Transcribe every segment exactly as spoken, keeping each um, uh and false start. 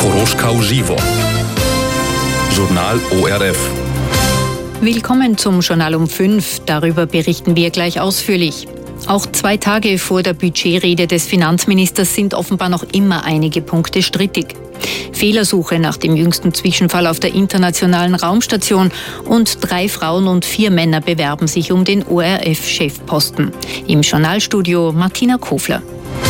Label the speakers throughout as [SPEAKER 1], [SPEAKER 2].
[SPEAKER 1] Koroschkau Żywo. Journal O R F.
[SPEAKER 2] Willkommen zum Journal um fünf. Darüber berichten wir gleich ausführlich. Auch zwei Tage vor der Budgetrede des Finanzministers sind offenbar noch immer einige Punkte strittig. Fehlersuche nach dem jüngsten Zwischenfall auf der internationalen Raumstation und drei Frauen und vier Männer bewerben sich um den O R F-Chefposten. Im Journalstudio Martina Kofler.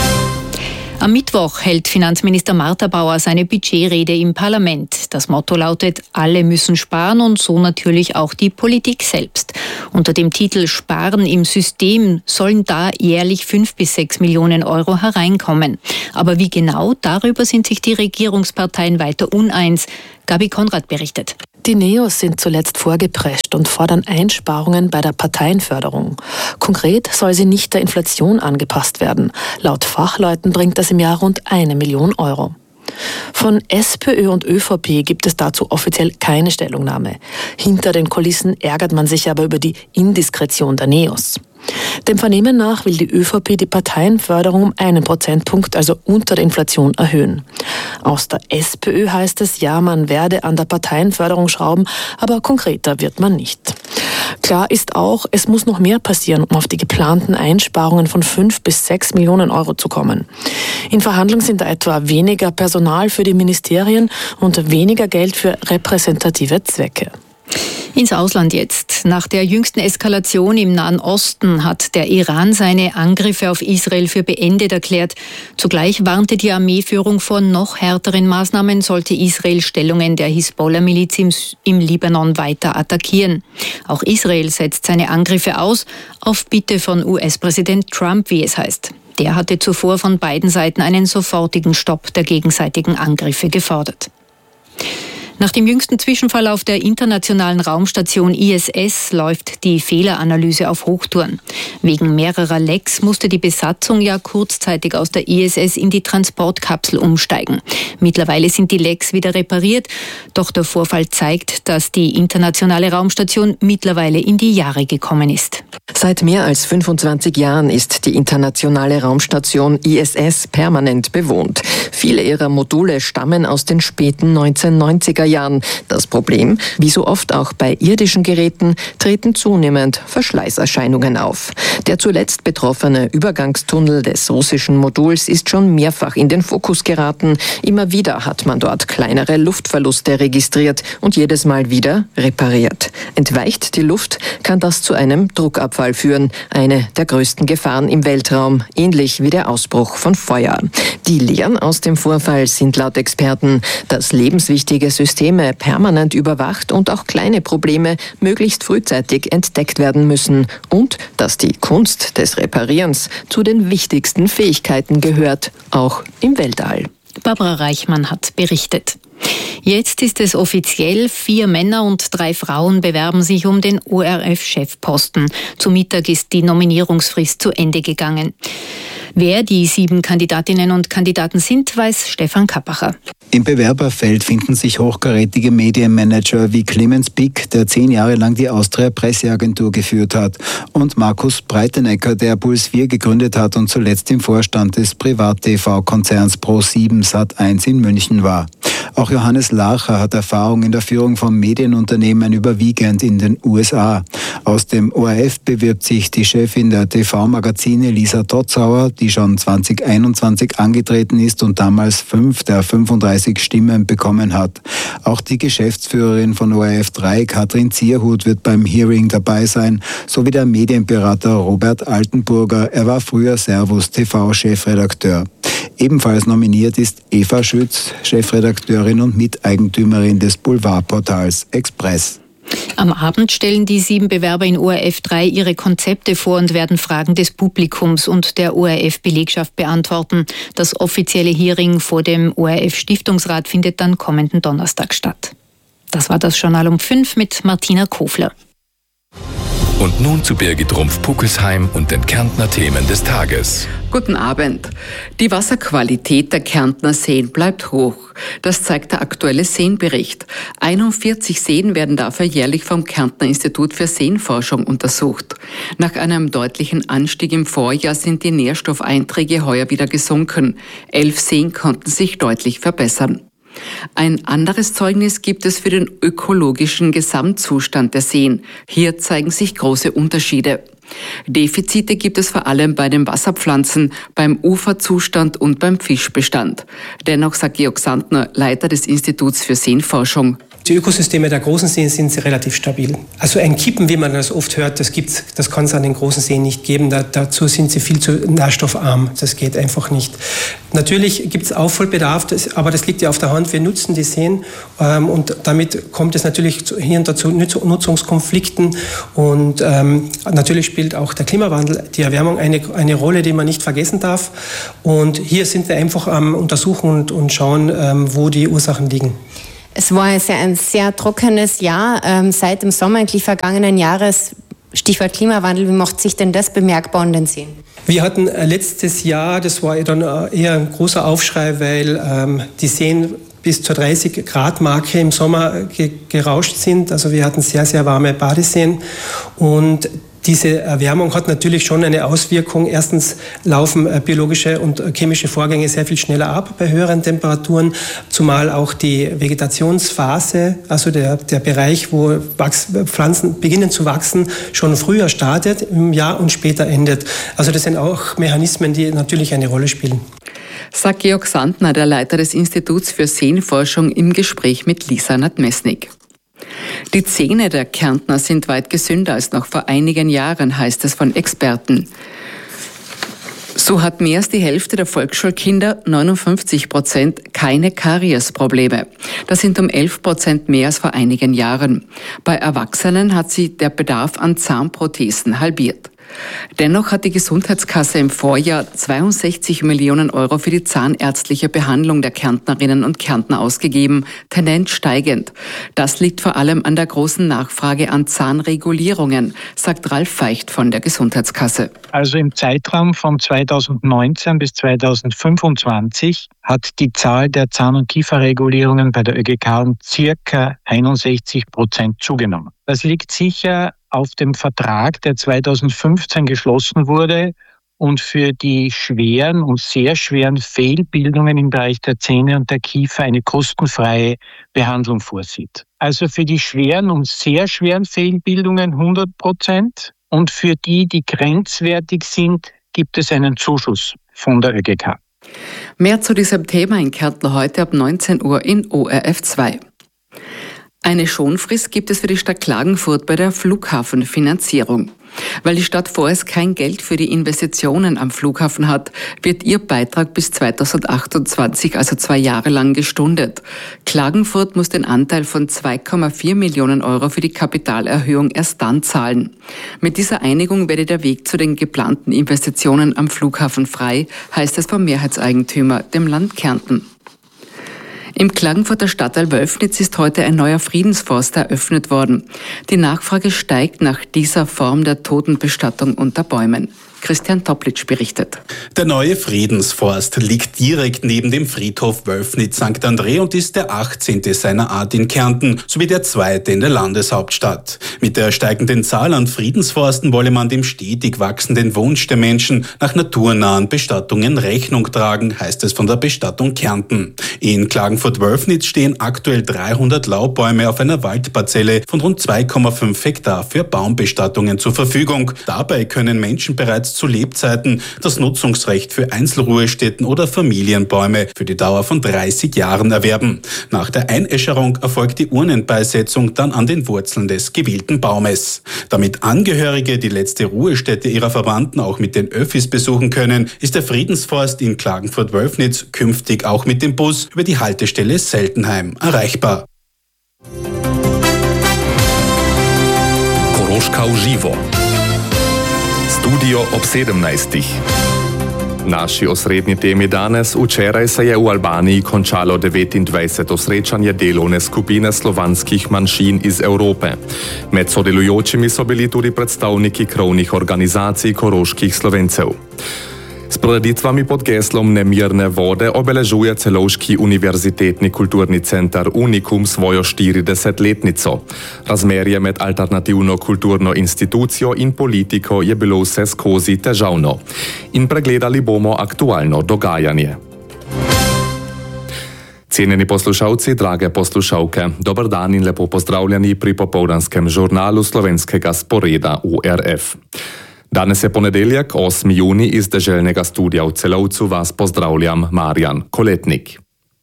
[SPEAKER 2] Am Mittwoch hält Finanzminister Martha Bauer seine Budgetrede im Parlament. Das Motto lautet, alle müssen sparen und so natürlich auch die Politik selbst. Unter dem Titel Sparen im System sollen da jährlich fünf bis sechs Millionen Euro hereinkommen. Aber wie genau, darüber sind sich die Regierungsparteien weiter uneins. Gabi Konrad berichtet.
[SPEAKER 3] Die Neos sind zuletzt vorgeprescht und fordern Einsparungen bei der Parteienförderung. Konkret soll sie nicht der Inflation angepasst werden. Laut Fachleuten bringt das im Jahr rund eine Million Euro. Von SPÖ und ÖVP gibt es dazu offiziell keine Stellungnahme. Hinter den Kulissen ärgert man sich aber über die Indiskretion der Neos. Dem Vernehmen nach will die ÖVP die Parteienförderung um einen Prozentpunkt, also unter der Inflation, erhöhen. Aus der SPÖ heißt es, ja, man werde an der Parteienförderung schrauben, aber konkreter wird man nicht. Klar ist auch, es muss noch mehr passieren, um auf die geplanten Einsparungen von fünf bis sechs Millionen Euro zu kommen. In Verhandlungen sind da etwa weniger Personal für die Ministerien und weniger Geld für repräsentative Zwecke.
[SPEAKER 2] Ins Ausland jetzt. Nach der jüngsten Eskalation im Nahen Osten hat der Iran seine Angriffe auf Israel für beendet erklärt. Zugleich warnte die Armeeführung vor noch härteren Maßnahmen, sollte Israel Stellungen der Hisbollah-Miliz im, im Libanon weiter attackieren. Auch Israel setzt seine Angriffe aus, auf Bitte von U S-Präsident Trump, wie es heißt. Der hatte zuvor von beiden Seiten einen sofortigen Stopp der gegenseitigen Angriffe gefordert. Nach dem jüngsten Zwischenfall auf der internationalen Raumstation I S S läuft die Fehleranalyse auf Hochtouren. Wegen mehrerer Lecks musste die Besatzung ja kurzzeitig aus der I S S in die Transportkapsel umsteigen. Mittlerweile sind die Lecks wieder repariert, doch der Vorfall zeigt, dass die internationale Raumstation mittlerweile in die Jahre gekommen ist.
[SPEAKER 4] Seit mehr als fünfundzwanzig Jahren ist die internationale Raumstation I S S permanent bewohnt. Viele ihrer Module stammen aus den späten neunzehnhundertneunziger Jahren. Das Problem, wie so oft auch bei irdischen Geräten, treten zunehmend Verschleißerscheinungen auf. Der zuletzt betroffene Übergangstunnel des russischen Moduls ist schon mehrfach in den Fokus geraten. Immer wieder hat man dort kleinere Luftverluste registriert und jedes Mal wieder repariert. Entweicht die Luft, kann das zu einem Druckabfall führen, eine der größten Gefahren im Weltraum, ähnlich wie der Ausbruch von Feuer. Die Lehren aus dem Vorfall sind laut Experten, dass lebenswichtige Systeme permanent überwacht und auch kleine Probleme möglichst frühzeitig entdeckt werden müssen und dass die Kunst des Reparierens zu den wichtigsten Fähigkeiten gehört, auch im Weltall.
[SPEAKER 2] Barbara Reichmann hat berichtet. Jetzt ist es offiziell, vier Männer und drei Frauen bewerben sich um den O R F-Chefposten. Zu Mittag ist die Nominierungsfrist zu Ende gegangen. Wer die sieben Kandidatinnen und Kandidaten sind, weiß Stefan Kappacher.
[SPEAKER 5] Im Bewerberfeld finden sich hochkarätige Medienmanager wie Clemens Pick, der zehn Jahre lang die Austria Presseagentur geführt hat, und Markus Breitenecker, der Puls vier gegründet hat und zuletzt im Vorstand des Privat-T V-Konzerns Pro sieben Sat eins in München war. Auch Johannes Larcher hat Erfahrung in der Führung von Medienunternehmen überwiegend in den U S A. Aus dem O R F bewirbt sich die Chefin der T V-Magazine Lisa Totzauer, die schon zwanzig einundzwanzig angetreten ist und damals fünf der fünfunddreißig Stimmen bekommen hat. Auch die Geschäftsführerin von O R F drei, Katrin Zierhut, wird beim Hearing dabei sein, sowie der Medienberater Robert Altenburger. Er war früher Servus T V-Chefredakteur. Ebenfalls nominiert ist Eva Schütz, Chefredakteurin und Miteigentümerin des Boulevardportals Express.
[SPEAKER 2] Am Abend stellen die sieben Bewerber in O R F drei ihre Konzepte vor und werden Fragen des Publikums und der O R F-Belegschaft beantworten. Das offizielle Hearing vor dem O R F-Stiftungsrat findet dann kommenden Donnerstag statt. Das war das Journal um fünf mit Martina Kofler.
[SPEAKER 1] Und nun zu Birgit Rumpf-Puckelsheim und den Kärntner Themen des Tages.
[SPEAKER 6] Guten Abend. Die Wasserqualität der Kärntner Seen bleibt hoch. Das zeigt der aktuelle Seenbericht. einundvierzig Seen werden dafür jährlich vom Kärntner Institut für Seenforschung untersucht. Nach einem deutlichen Anstieg im Vorjahr sind die Nährstoffeinträge heuer wieder gesunken. Elf Seen konnten sich deutlich verbessern. Ein anderes Zeugnis gibt es für den ökologischen Gesamtzustand der Seen. Hier zeigen sich große Unterschiede. Defizite gibt es vor allem bei den Wasserpflanzen, beim Uferzustand und beim Fischbestand. Dennoch sagt Georg Sandner, Leiter des Instituts für Seenforschung:
[SPEAKER 7] Die Ökosysteme der großen Seen sind relativ stabil. Also ein Kippen, wie man das oft hört, das gibt's, das kann es an den großen Seen nicht geben. Da, dazu sind sie viel zu nährstoffarm. Das geht einfach nicht. Natürlich gibt es Aufholbedarf, das, aber das liegt ja auf der Hand. Wir nutzen die Seen ähm, und damit kommt es natürlich zu, hier und da zu Nutzungskonflikten. Und ähm, natürlich spielt auch der Klimawandel, die Erwärmung eine, eine Rolle, die man nicht vergessen darf. Und hier sind wir einfach am Untersuchen und, und schauen, ähm, wo die Ursachen liegen.
[SPEAKER 8] Es war sehr, ein sehr trockenes Jahr ähm, seit dem Sommer eigentlich vergangenen Jahres. Stichwort Klimawandel, wie macht sich denn das bemerkbar an den Seen?
[SPEAKER 7] Wir hatten äh, letztes Jahr, das war dann äh, eher ein großer Aufschrei, weil ähm, die Seen bis zur dreißig Grad Marke im Sommer ge- gerauscht sind. Also wir hatten sehr, sehr warme Badeseen und diese Erwärmung hat natürlich schon eine Auswirkung. Erstens laufen biologische und chemische Vorgänge sehr viel schneller ab bei höheren Temperaturen, zumal auch die Vegetationsphase, also der, der Bereich, wo Wachs, Pflanzen beginnen zu wachsen, schon früher startet im Jahr und später endet. Also das sind auch Mechanismen, die natürlich eine Rolle spielen.
[SPEAKER 6] Sagt Georg Sandner, der Leiter des Instituts für Seenforschung, im Gespräch mit Lisa Nadmesnik. Die Zähne der Kärntner sind weit gesünder als noch vor einigen Jahren, heißt es von Experten. So hat mehr als die Hälfte der Volksschulkinder, neunundfünfzig Prozent, keine Kariesprobleme. Das sind um elf Prozent mehr als vor einigen Jahren. Bei Erwachsenen hat sich der Bedarf an Zahnprothesen halbiert. Dennoch hat die Gesundheitskasse im Vorjahr zweiundsechzig Millionen Euro für die zahnärztliche Behandlung der Kärntnerinnen und Kärntner ausgegeben, Tendenz steigend. Das liegt vor allem an der großen Nachfrage an Zahnregulierungen, sagt Ralf Feicht von der Gesundheitskasse.
[SPEAKER 9] Also im Zeitraum von zweitausendneunzehn bis zweitausendfünfundzwanzig hat die Zahl der Zahn- und Kieferregulierungen bei der ÖGK um circa einundsechzig Prozent zugenommen. Das liegt sicher auf dem Vertrag, der zweitausendfünfzehn geschlossen wurde und für die schweren und sehr schweren Fehlbildungen im Bereich der Zähne und der Kiefer eine kostenfreie Behandlung vorsieht. Also für die schweren und sehr schweren Fehlbildungen hundert Prozent und für die, die grenzwertig sind, gibt es einen Zuschuss von der ÖGK.
[SPEAKER 6] Mehr zu diesem Thema in Kärnten heute ab neunzehn Uhr in O R F zwei. Eine Schonfrist gibt es für die Stadt Klagenfurt bei der Flughafenfinanzierung. Weil die Stadt vorerst kein Geld für die Investitionen am Flughafen hat, wird ihr Beitrag bis zweitausendachtundzwanzig, also zwei Jahre lang, gestundet. Klagenfurt muss den Anteil von zwei Komma vier Millionen Euro für die Kapitalerhöhung erst dann zahlen. Mit dieser Einigung werde der Weg zu den geplanten Investitionen am Flughafen frei, heißt es vom Mehrheitseigentümer, dem Land Kärnten. Im Klagenfurter Stadtteil Wölfnitz ist heute ein neuer Friedensforst eröffnet worden. Die Nachfrage steigt nach dieser Form der Totenbestattung unter Bäumen. Christian Toplitsch berichtet.
[SPEAKER 10] Der neue Friedensforst liegt direkt neben dem Friedhof Wölfnitz Sankt Andrä und ist der achtzehnte seiner Art in Kärnten sowie der zweite in der Landeshauptstadt. Mit der steigenden Zahl an Friedensforsten wolle man dem stetig wachsenden Wunsch der Menschen nach naturnahen Bestattungen Rechnung tragen, heißt es von der Bestattung Kärnten. In Klagenfurt-Wölfnitz stehen aktuell dreihundert Laubbäume auf einer Waldparzelle von rund zwei Komma fünf Hektar für Baumbestattungen zur Verfügung. Dabei können Menschen bereits zu Lebzeiten das Nutzungsrecht für Einzelruhestätten oder Familienbäume für die Dauer von dreißig Jahren erwerben. Nach der Einäscherung erfolgt die Urnenbeisetzung dann an den Wurzeln des gewählten Baumes. Damit Angehörige die letzte Ruhestätte ihrer Verwandten auch mit den Öffis besuchen können, ist der Friedensforst in Klagenfurt-Wölfnitz künftig auch mit dem Bus über die Haltestelle Seltenheim erreichbar.
[SPEAKER 1] Koroška uživo. Studio ob sedemnajstih. Naši osrednji temi danes. Včeraj se je v Albaniji končalo devetindvajseto srečanje delovne skupine slovanskih manjšin iz Evrope. Med sodelujočimi so bili tudi predstavniki krovnih organizacij koroških Slovencev. S prireditvami pod geslom Nemirne vode obeležuje Celovški univerzitetni kulturni center Unikum svojo štiridesetletnico. Razmerje med alternativno kulturno institucijo in politiko je bilo vse skozi težavno. In pregledali bomo aktualno dogajanje. Cenjeni poslušalci, drage poslušalke, dober dan in lepo pozdravljeni pri popoldanskem žurnalu slovenskega sporeda U R F. Danes je ponedeljek, osmi junij, iz deželnega studia v Celovcu vas pozdravljam Marjan Koletnik.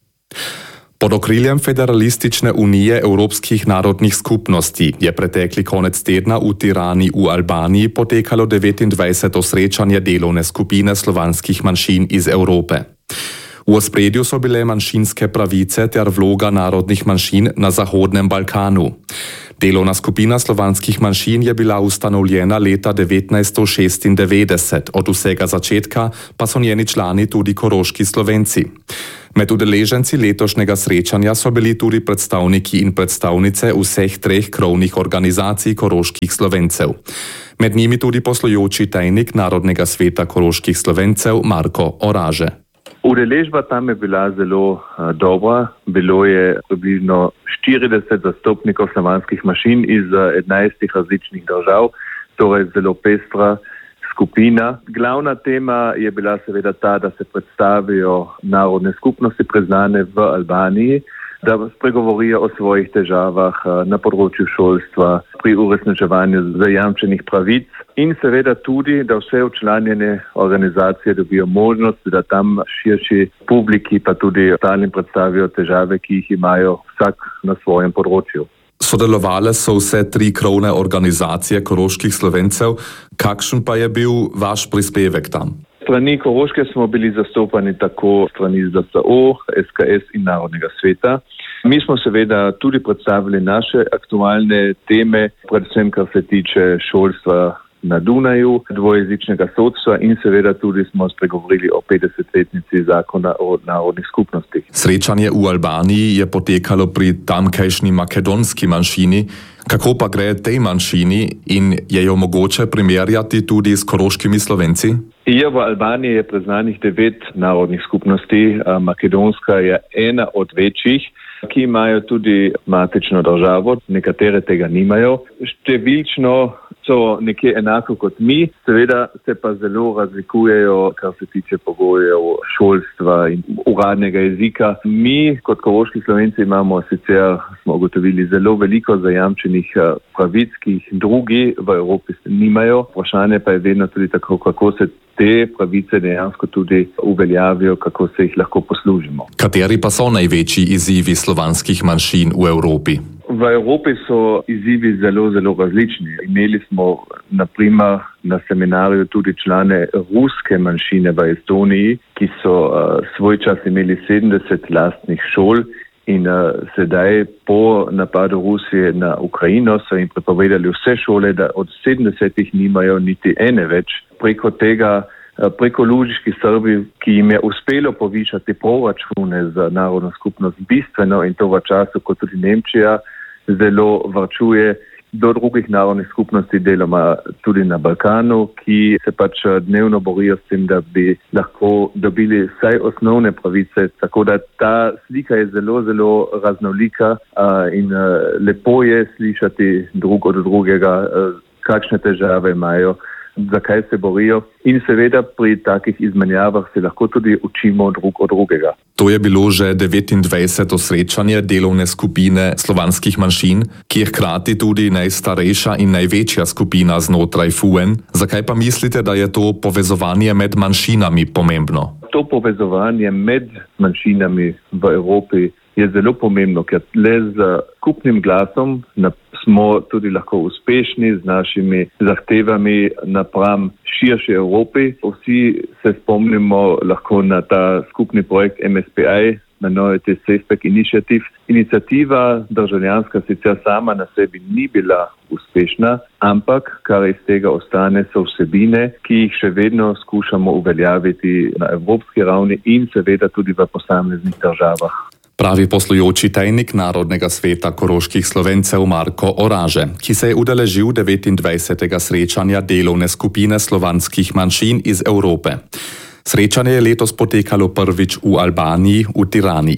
[SPEAKER 1] Pod okriljem Federalistične unije Evropskih narodnih skupnosti je pretekli konec tedna v Tirani v Albaniji potekalo devetindvajseto srečanje delovne skupine slovanskih manjšin iz Evrope. V ospredju so bile manjšinske pravice ter vloga narodnih manjšin na Zahodnem Balkanu. Delovna skupina slovanskih manjšin je bila ustanovljena leta devetnajststo šestindevetdeset, od vsega začetka pa so njeni člani tudi koroški Slovenci. Med udeleženci letošnjega srečanja so bili tudi predstavniki in predstavnice vseh treh krovnih organizacij koroških Slovencev. Med njimi tudi poslujoči tajnik Narodnega sveta koroških Slovencev Marko Oraže.
[SPEAKER 11] Udeležba tam je bila zelo uh, dobra. Bilo je približno štirideset zastopnikov slovanskih manjšin iz enajstih različnih držav, torej zelo pestra skupina. Glavna tema je bila seveda ta, da se predstavijo narodne skupnosti priznane v Albaniji, da spregovorijo o svojih težavah na področju šolstva, pri uresničevanju zajamčenih pravic in seveda tudi, da vse včlanjene organizacije dobijo možnost, da tam širši publiki pa tudi ostalim predstavijo težave, ki jih imajo vsak na svojem področju.
[SPEAKER 1] Sodelovale so vse tri krovne organizacije koroških Slovencev. Kakšen pa je bil vaš prispevek tam?
[SPEAKER 11] Strani Koroške smo bili zastopani tako strani Z S O, S K S in Narodnega sveta. Mi smo seveda tudi predstavili naše aktualne teme, predvsem kar se tiče šolstva na Dunaju, dvojezičnega sodstva in seveda tudi smo spregovorili o petdesetletnici zakona o narodnih skupnostih.
[SPEAKER 1] Srečanje v Albaniji je potekalo pri tamkajšnji makedonski manjšini. Kako pa gre tej manjšini in je jo mogoče primerjati tudi s koroškimi Slovenci?
[SPEAKER 11] Je v Albaniji je priznanih devet narodnih skupnosti, makedonska je ena od večjih, ki imajo tudi matično državo, nekatere tega nimajo. Številčno so nekje enako kot mi, seveda se pa zelo razlikujejo, kar se tiče pogojev šolstva in uradnega jezika. Mi kot koroški Slovenci imamo sicer, smo ugotovili, zelo veliko zajamčenih pravic, ki jih drugi v Evropi nimajo. Vprašanje pa je vedno tudi tako, kako se te pravice dejansko tudi uveljavijo, kako se jih lahko poslužimo.
[SPEAKER 1] Kateri pa so največji izzivi slovanskih manjšin v Evropi?
[SPEAKER 11] V Evropi so izzivi zelo, zelo različni. Imeli smo naprimer na seminarju tudi člane ruske manjšine v Estoniji, ki so uh, svoj čas imeli sedemdeset lastnih šol in uh, sedaj po napadu Rusije na Ukrajino so jim prepovedali vse šole, da od sedemdesetih nimajo niti ene več. Preko tega Preko lužiških Srbi, ki jim je uspelo povišati proračune za narodno skupnost bistveno in to v času, ko tudi Nemčija zelo varčuje, do drugih narodnih skupnosti, deloma tudi na Balkanu, ki se pač dnevno borijo s tem, da bi lahko dobili vsaj osnovne pravice. Tako da ta slika je zelo, zelo raznolika in lepo je slišati drug od drugega, kakšne težave imajo, zakaj se borijo in seveda pri takih izmenjavah se lahko tudi učimo drug od drugega.
[SPEAKER 1] To je bilo že devetindvajseto srečanje delovne skupine slovanskih manjšin, ki je hkrati tudi najstarejša in največja skupina znotraj F U N. Zakaj pa mislite, da je to povezovanje med manjšinami pomembno?
[SPEAKER 11] To povezovanje med manjšinami v Evropi je zelo pomembno, ker le z skupnim glasom smo tudi lahko uspešni z našimi zahtevami napram širši Evropi. Vsi se spomnimo lahko na ta skupni projekt M S P I, Minority Safepack Initiative. Iniciativa državljanska sicer sama na sebi ni bila uspešna, ampak kar iz tega ostane so vsebine, ki jih še vedno skušamo uveljaviti na evropski ravni in seveda tudi v posameznih državah.
[SPEAKER 1] Pravi poslujoči tajnik Narodnega sveta koroških Slovencev Marko Oraže, ki se je udeležil devetindvajsetega srečanja delovne skupine slovanskih manjšin iz Evrope. Srečanje je letos potekalo prvič v Albaniji, v Tirani.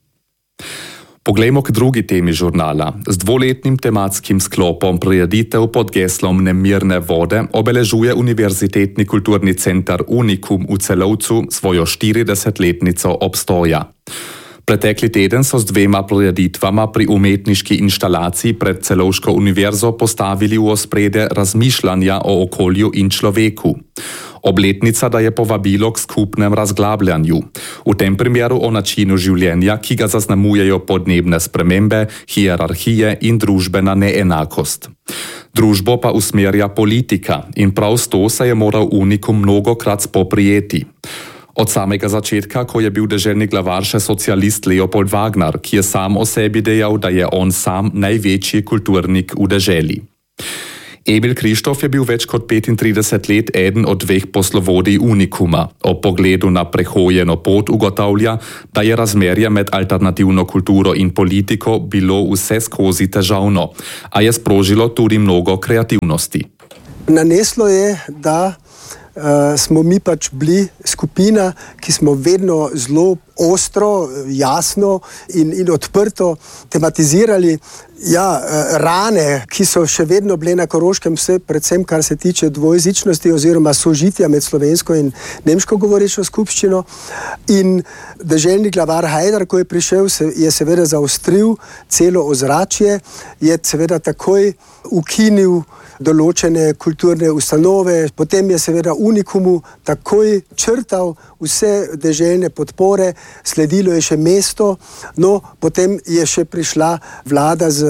[SPEAKER 1] Poglejmo k drugi temi žurnala. Z dvoletnim tematskim sklopom prireditev pod geslom Nemirne vode obeležuje Univerzitetni kulturni center Unikum v Celovcu svojo štiridesetletnico obstoja. Pretekli teden so z dvema prireditvama pri umetniški instalaciji pred Celovško univerzo postavili v ospredje razmišljanja o okolju in človeku. Obletnica daje povabilo k skupnem razglabljanju. V tem primeru o načinu življenja, ki ga zaznamujejo podnebne spremembe, hierarhije in družbena neenakost. Družbo pa usmerja politika in prav s to se je moral Unikum mnogokrat spoprijeti. Od samega začetka, ko je bil deželni glavar še socialist Leopold Wagner, ki je sam o sebi dejal, da je on sam največji kulturnik v deželi. Emil Krištof je bil več kot petintrideset let eden od dveh poslovodij Unikuma. Ob pogledu na prehojeno pot ugotavlja, da je razmerje med alternativno kulturo in politiko bilo vse skozi težavno, a je sprožilo tudi mnogo kreativnosti.
[SPEAKER 12] Naneslo je, da uh, smo mi pač bili skupina, ki smo vedno zelo ostro, jasno in, in odprto tematizirali ja, rane, ki so še vedno bile na Koroškem, vse predvsem kar se tiče dvojezičnosti oziroma sožitja med slovensko in nemško govorečo skupščino. In deželni glavar Hajdar, ko je prišel, se, je seveda zaostril celo ozračje, je seveda takoj ukinil določene kulturne ustanove, potem je seveda Unikumu takoj črtal vse deželne podpore, sledilo je še mesto, no potem je še prišla vlada z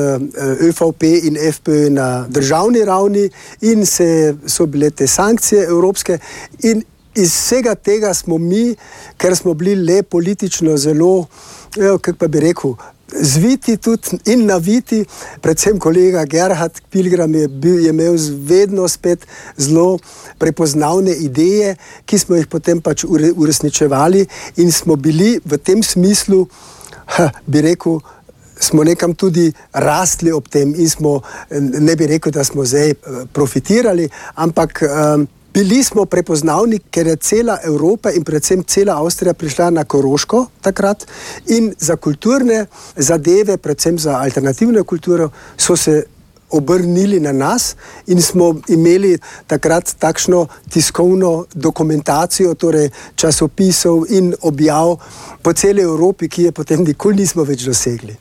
[SPEAKER 12] ÖVP in FPÖ na državni ravni in se, so bile te sankcije evropske in iz vsega tega smo mi, ker smo bili le politično zelo, kako pa bi rekel, zviti tudi in naviti, predvsem kolega Gerhard Pilgram je, bil, je imel vedno spet zelo prepoznavne ideje, ki smo jih potem pač uresničevali in smo bili v tem smislu, ha, bi rekel, smo nekam tudi rastli ob tem in smo, ne bi rekel, da smo zdaj profitirali, ampak um, bili smo prepoznavni, ker je cela Evropa in predvsem cela Avstrija prišla na Koroško takrat in za kulturne zadeve, predvsem za alternativno kulturo, so se obrnili na nas in smo imeli takrat takšno tiskovno dokumentacijo, torej časopisov in objav po celi Evropi, ki je potem nikoli nismo več dosegli.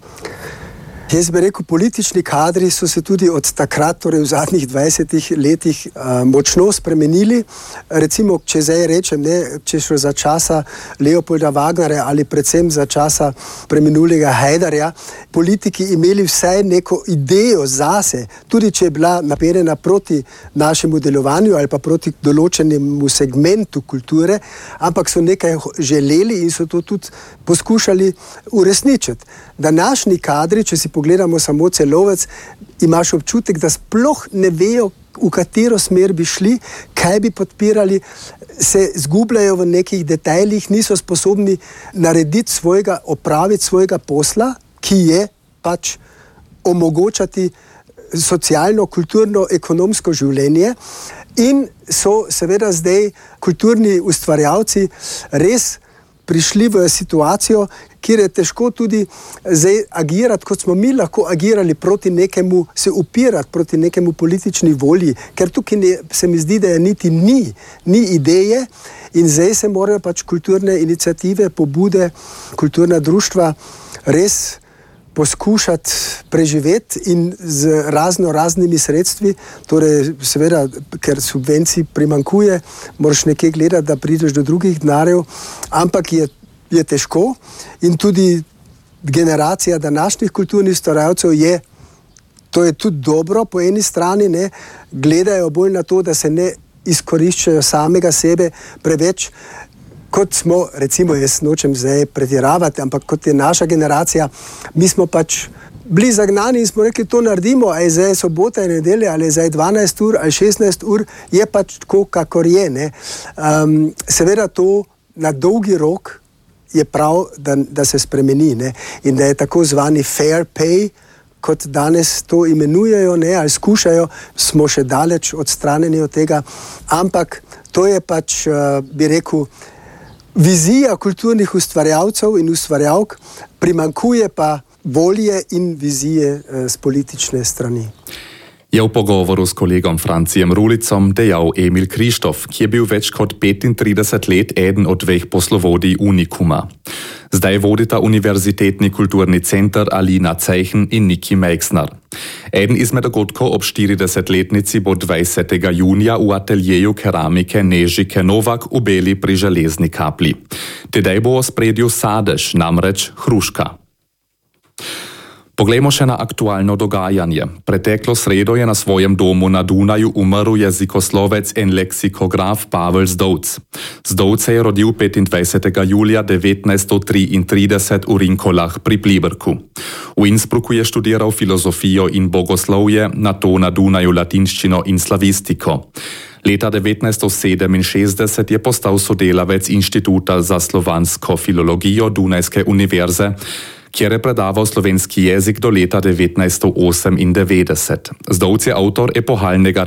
[SPEAKER 12] Jaz bi rekel, politični kadri so se tudi od takrat, torej v zadnjih dvajsetih letih, uh, močno spremenili. Recimo, če zdaj rečem, ne, če šlo za časa Leopolda Wagnerja ali predvsem za časa preminulega Hajdarja, politiki imeli vsaj neko idejo zase, tudi če je bila naperjena proti našemu delovanju ali pa proti določenemu segmentu kulture, ampak so nekaj želeli in so to tudi poskušali uresničiti. Današnji kadri, če si pogledamo samo Celovec, imaš občutek, da sploh ne vejo, v katero smer bi šli, kaj bi podpirali, se zgubljajo v nekih detajlih, niso sposobni narediti svojega, opraviti svojega posla, ki je pač omogočati socialno, kulturno, ekonomsko življenje in so seveda zdaj kulturni ustvarjalci res prišli v situacijo, kjer je težko tudi zdaj agirati, kot smo mi lahko agirali proti nekemu, se upirati proti nekemu politični volji, ker tukaj ne, se mi zdi, da je niti ni, ni ideje in zdaj se morajo pač kulturne iniciative, pobude, kulturna društva res poskušati preživeti in z razno raznimi sredstvi, torej seveda, ker subvencij primankuje, moraš nekje gledati, da prideš do drugih denarjev, ampak je, je težko in tudi generacija današnjih kulturnih ustvarjalcev je, to je tudi dobro po eni strani, ne, gledajo bolj na to, da se ne izkoriščajo samega sebe preveč, kot smo, recimo, jaz nočem zdaj pretiravati, ampak kot je naša generacija, mi smo pač bili zagnani in smo rekli, to naredimo, a je zdaj sobota in nedelja, ali je zdaj dvanajst ur ali šestnajst ur, je pač tako, kakor je. Ne. Um, seveda to na dolgi rok je prav, da, da se spremeni, ne. In da je tako zvani fair pay, kot danes to imenujejo, ne, ali skušajo, smo še daleč odstranjeni od tega, ampak to je pač, uh, bi rekel, vizija kulturnih ustvarjalcev in ustvarjalk, primankuje pa volje in vizije z politične strani.
[SPEAKER 1] Je v pogovoru s kolegom Francijem Rulicom dejal Emil Krištof, ki je bil več kot petintrideset let eden od dveh poslovodij Unikuma. Zdaj vodita Univerzitetni kulturni center Alina Zeichen in Niki Meixner. Eden izmed dogodkov ob štiridesetletnici bo dvajsetega junija v ateljeju keramike Nežike Novak v Beli pri Železni Kapli. Tedaj bo v ospredju sadež, namreč hruška. Poglejmo še na aktualno dogajanje. Preteklo sredo je na svojem domu na Dunaju umrl jezikoslovec in leksikograf Pavel Zdovc. Zdovc se je rodil petindvajsetega julija devetnajststo triintrideset v Rinkolah pri Pliberku. V Innsbrucku je študiral filozofijo in bogoslovje, nato na Dunaju latinščino in slavistiko. Leta devetnajststo sedeminšestdeset je postal sodelavec Inštituta za slovansko filologijo Dunajske univerze, kjer je predaval slovenski jezik do leta devetnajststo osemindevetdeset. Zdovc je avtor epohalnega